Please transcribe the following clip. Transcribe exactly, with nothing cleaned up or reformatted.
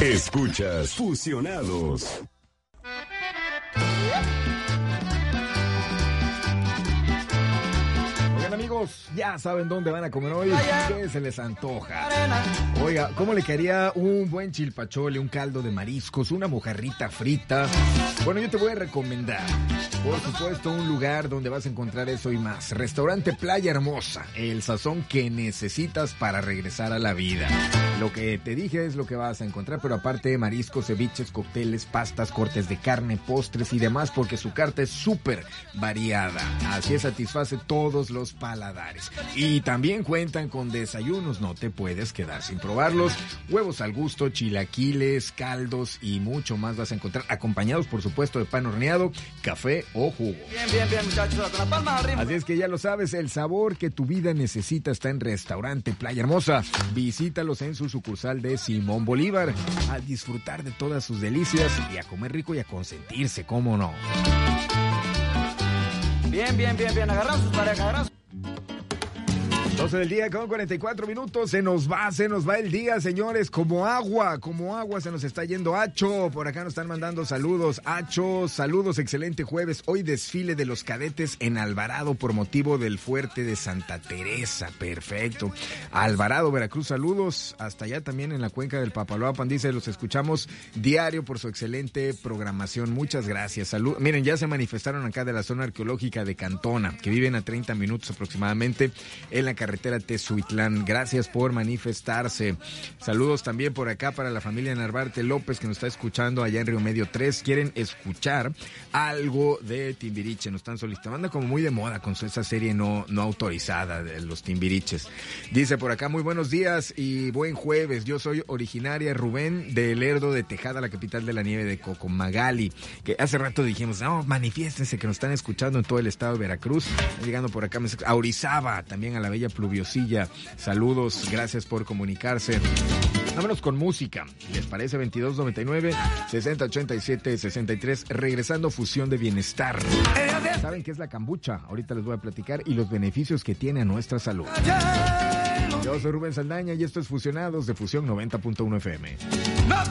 Escuchas Fusionados. Oigan, amigos, ya saben dónde van a comer hoy. ¿Qué se les antoja? Oiga, ¿cómo le quedaría un buen chilpachole, un caldo de mariscos, una mojarrita frita? Bueno, yo te voy a recomendar, por supuesto, un lugar donde vas a encontrar eso y más. Restaurante Playa Hermosa, el sazón que necesitas para regresar a la vida. Lo que te dije es lo que vas a encontrar, pero aparte mariscos, ceviches, cócteles, pastas, cortes de carne, postres y demás, porque su carta es súper variada. Así es, satisface todos los paladares. Y también cuentan con desayunos, no te puedes quedar sin probarlos. Huevos al gusto, chilaquiles, caldos y mucho más vas a encontrar, acompañados por supuesto de pan horneado, café o jugo. Bien, bien, bien, muchachos, con la palma arriba. Así es que ya lo sabes, el sabor que tu vida necesita está en Restaurante Playa Hermosa. Visítalos en su sucursal de Simón Bolívar a disfrutar de todas sus delicias y a comer rico y a consentirse, ¿cómo no? Bien, bien, bien, bien, agarrados sus parejas, agarrados. doce del día con cuarenta y cuatro minutos, se nos va, se nos va el día, señores, como agua, como agua se nos está yendo. Acho, por acá nos están mandando saludos. Acho, saludos, excelente jueves. Hoy desfile de los cadetes en Alvarado por motivo del fuerte de Santa Teresa, perfecto. Alvarado, Veracruz, saludos, hasta allá también en la cuenca del Papaloapan, dice, los escuchamos diario por su excelente programación, muchas gracias. Salud. Miren, ya se manifestaron acá de la zona arqueológica de Cantona, que viven a treinta minutos aproximadamente en la carretera Tezuitlán. Gracias por manifestarse. Saludos también por acá para la familia Narvarte López que nos está escuchando allá en Río Medio tres. Quieren escuchar algo de Timbiriche. Nos están solicitando. Anda como muy de moda con esa serie no, no autorizada de los Timbiriches. Dice por acá, muy buenos días y buen jueves. Yo soy originaria Rubén de Lerdo de Tejada, la capital de la nieve de Cocomagali. Que hace rato dijimos, no, manifiéstense que nos están escuchando en todo el estado de Veracruz. Llegando por acá, a Orizaba, también a la bella Pluviosilla. Saludos, gracias por comunicarse. Vámonos con música. ¿Les parece? veintidós noventa y nueve, sesenta ochenta y siete, sesenta y tres. Regresando, Fusión de Bienestar. ¿Saben qué es la kombucha? Ahorita les voy a platicar y los beneficios que tiene a nuestra salud. Yo soy Rubén Saldaña y esto es Fusionados de Fusión noventa punto uno F M.